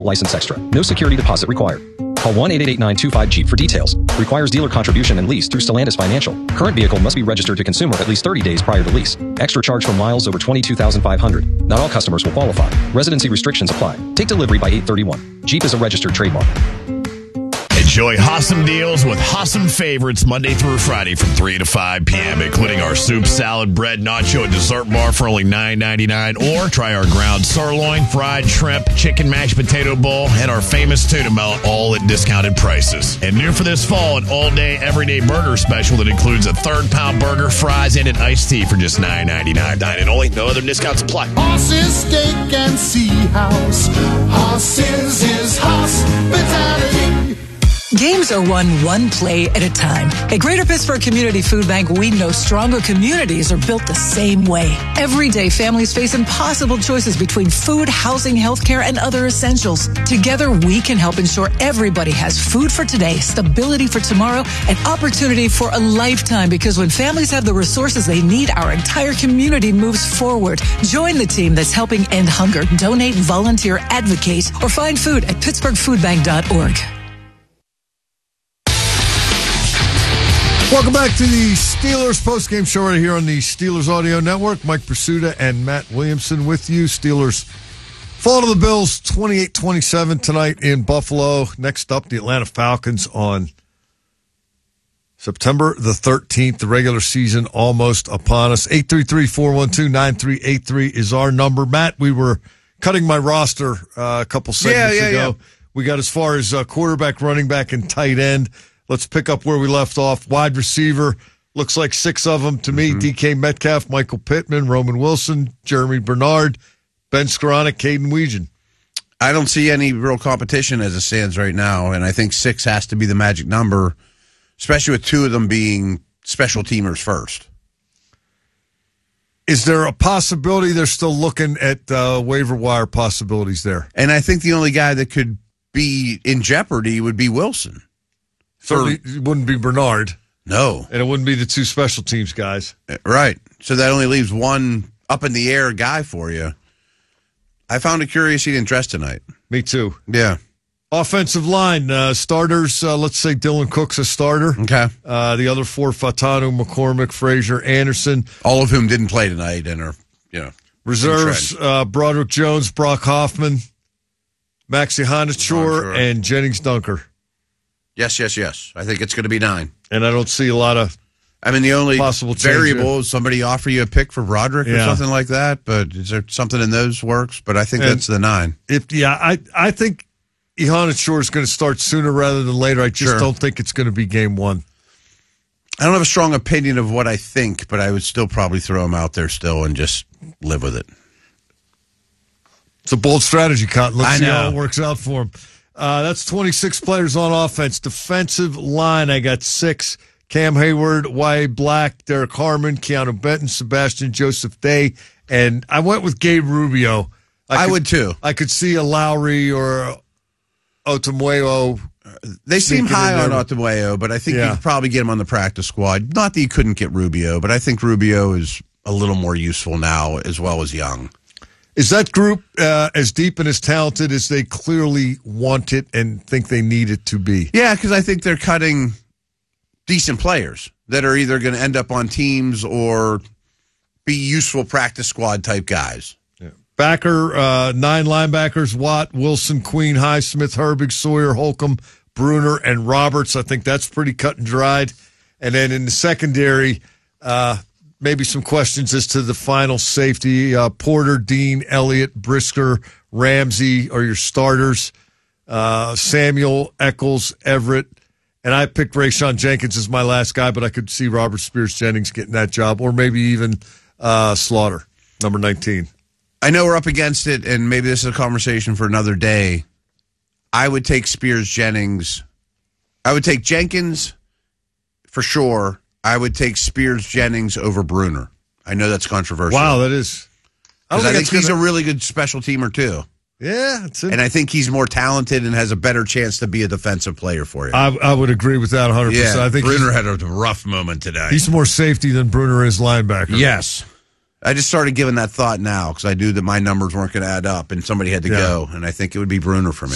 License extra. No security deposit required. Call 1-888-925-JEEP for details. Requires dealer contribution and lease through Stellantis Financial. Current vehicle must be registered to consumer at least 30 days prior to lease. Extra charge for miles over 22,500. Not all customers will qualify. Residency restrictions apply. Take delivery by 8/31. Jeep is a registered trademark. Enjoy Hossam deals with Hossam favorites Monday through Friday from 3 to 5 p.m., including our soup, salad, bread, nacho, and dessert bar for only $9.99. Or try our ground sirloin, fried shrimp, chicken mashed potato bowl, and our famous tuna melt, all at discounted prices. And new for this fall, an all-day, everyday burger special that includes a third-pound burger, fries, and an iced tea for just $9.99. Dine and only. No other discounts apply. Hoss's Steak and Sea House. Hoss's is hospitality. Games are won one play at a time. At Greater Pittsburgh Community Food Bank, we know stronger communities are built the same way. Every day, families face impossible choices between food, housing, healthcare, and other essentials. Together, we can help ensure everybody has food for today, stability for tomorrow, and opportunity for a lifetime. Because when families have the resources they need, our entire community moves forward. Join the team that's helping end hunger. Donate, volunteer, advocate, or find food at pittsburghfoodbank.org. Welcome back to the Steelers postgame show right here on the Steelers Audio Network. Mike Pursuta and Matt Williamson with you. Steelers fall to the Bills 28-27 tonight in Buffalo. Next up, the Atlanta Falcons on September the 13th. The regular season almost upon us. 833-412-9383 is our number. Matt, we were cutting my roster a couple segments ago. Yeah. We got as far as quarterback, running back, and tight end. Let's pick up where we left off. Wide receiver, looks like 6 of them to me. DK Metcalf, Michael Pittman, Roman Wilson, Jeremy Bernard, Ben Skoranek, Caden Weegan. I don't see any real competition as it stands right now, and I think 6 has to be the magic number, especially with 2 of them being special teamers first. Is there a possibility they're still looking at waiver wire possibilities there? And I think the only guy that could be in jeopardy would be Wilson. Certainly it wouldn't be Bernard. No. And it wouldn't be the 2 special teams guys. Right. So that only leaves one up-in-the-air guy for you. I found it curious he didn't dress tonight. Me too. Yeah. Offensive line, starters, let's say Dylan Cook's a starter. Okay. The other 4, Fatanu, McCormick, Frazier, Anderson. All of whom didn't play tonight and are, reserves, Broderick Jones, Brock Hoffman, Maxi Hanachur, and Jennings Dunker. Yes. I think it's going to be 9. And I don't see a lot of the only possible variable is somebody offer you a pick for Broderick or something like that, but is there something in those works? But I think that's the 9. I think Hanachur is going to start sooner rather than later. I just don't think it's going to be game 1. I don't have a strong opinion of what I think, but I would still probably throw him out there still and just live with it. It's a bold strategy, Cotton. Let's see how it works out for him. That's 26 players on offense. Defensive line, I got 6. Cam Hayward, Wyatt Black, Derek Harmon, Keanu Benton, Sebastian Joseph Day, and I went with Gabe Rubio. I would too. I could see a Lowry or Otomueo. They seem high on Otomueo, but I think you could probably get him on the practice squad. Not that you couldn't get Rubio, but I think Rubio is a little more useful now as well as young. Is that group as deep and as talented as they clearly want it and think they need it to be? Yeah, because I think they're cutting decent players that are either going to end up on teams or be useful practice squad type guys. Yeah. Backer, 9 linebackers, Watt, Wilson, Queen, Highsmith, Herbig, Sawyer, Holcomb, Bruner, and Roberts. I think that's pretty cut and dried. And then in the secondary, maybe some questions as to the final safety. Porter, Dean, Elliott, Brisker, Ramsey are your starters. Samuel, Eccles, Everett. And I picked Rayshawn Jenkins as my last guy, but I could see Robert Spears-Jennings getting that job, or maybe even Slaughter, number 19. I know we're up against it, and maybe this is a conversation for another day. I would take Spears-Jennings. I would take Jenkins for sure. I would take Spears-Jennings over Bruner. I know that's controversial. Wow, that is. I think he's a really good special teamer, too. Yeah. And I think he's more talented and has a better chance to be a defensive player for you. I would agree with that 100%. Yeah, I think Bruner had a rough moment today. He's more safety than Bruner is linebacker. Yes. I just started giving that thought now because I knew that my numbers weren't going to add up and somebody had to go, and I think it would be Bruner for me.